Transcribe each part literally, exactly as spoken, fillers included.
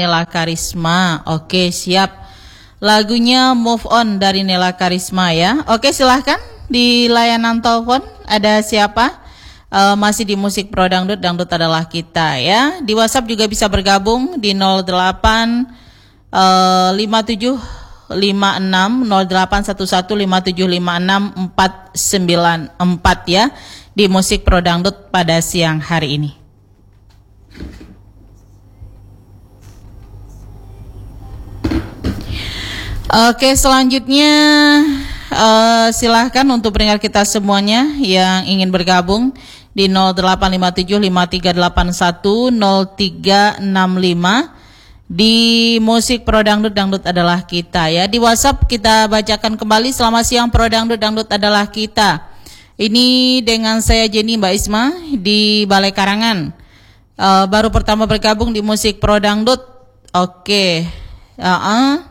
Nela Karisma. Oke, siap. Lagunya Move On dari Nela Karisma ya. Oke, silahkan di layanan telepon. Ada siapa? Uh, masih di Musik Pro Dangdut, Dangdut Adalah Kita ya. Di WhatsApp juga bisa bergabung di nol delapan lima tujuh lima enam nol delapan satu satu lima tujuh lima enam empat sembilan empat ya. Di Musik Pro Dangdut pada siang hari ini. Oke, selanjutnya uh, silahkan untuk pendengar kita semuanya yang ingin bergabung di nol delapan lima tujuh lima tiga delapan satu nol tiga enam lima di Musik Pro Dangdut, Dangdut Adalah Kita ya. Di WhatsApp kita bacakan kembali. Selamat siang Pro Dangdut, Dangdut Adalah Kita. Ini dengan saya Jenny Mbak Isma di Balai Karangan. Uh, baru pertama bergabung di Musik Pro Dangdut. Oke. Uh-uh.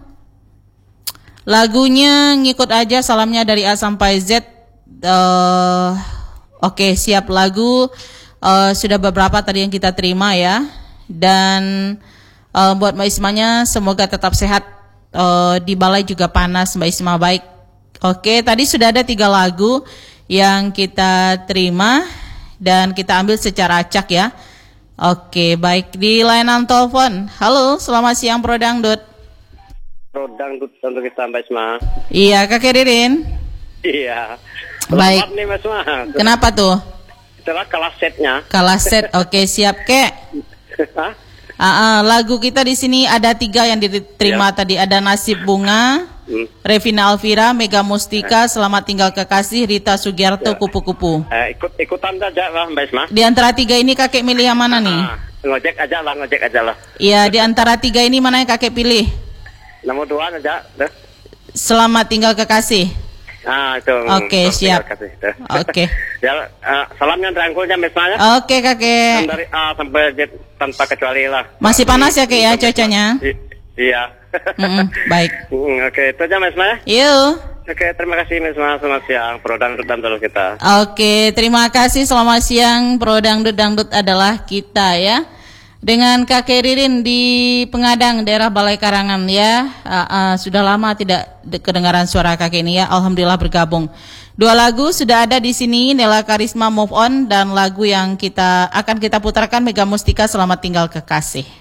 Lagunya ngikut aja, salamnya dari A sampai Z. Uh, Oke, siap. Lagu uh, sudah beberapa tadi yang kita terima ya. Dan uh, buat Mbak Ismanya semoga tetap sehat. Uh, di balai juga panas Mbak Isma, baik. Oke, tadi sudah ada tiga lagu yang kita terima dan kita ambil secara acak ya. Oke, baik. Di layanan telepon. Halo, selamat siang Pro Dangdut. Pro Dangdut untuk kita Mbak Isma. Iya, Kakek Ririn. Iya. Baik. Selamat nih Mbak Isma. Kenapa tuh? Itulah kalah setnya. Kalah set. Oke, siap Kek. Hah? Uh, uh, lagu kita di sini ada tiga yang diterima ya. Tadi ada Nasib Bunga, hmm. Revina Alvira, Mega Mustika, eh. Selamat Tinggal Kekasih, Rita Sugiarto, ya. Kupu-kupu. Eh, ikut ikutan aja lah Mbak Isma. Di antara tiga ini Kakek milih yang mana nih? Ah, ngojek aja lah, ngojek aja lah. Iya, di antara tiga ini mana yang Kakek pilih? Nomor dua aja. Deh. Selamat Tinggal Kekasih. Ah, itu. Oke, siap. Oke. Okay. Ya, uh, salamnya rangkulnya misalnya. Oke, okay, Kakek. Dari A sampai Z tanpa kecuali lah. Masih panas ya, Kek ya cuacanya? I iya. Mm-mm, baik. Oke, okay, itu aja Mas Maya. Yuk. Oke, okay, terima kasih Mas Maya. Selamat siang Pro Dangdut Dangdut kita. Oke, okay, terima kasih. Selamat siang Pro Dangdut Dangdut Adalah Kita ya. Dengan Kakek Ririn di Pengadang, daerah Balai Karangan ya. Uh, uh, sudah lama tidak kedengaran suara kakek ini ya. Alhamdulillah bergabung. Dua lagu sudah ada di sini, Nela Karisma Move On, dan lagu yang kita akan kita putarkan Mega Mustika Selamat Tinggal Kekasih.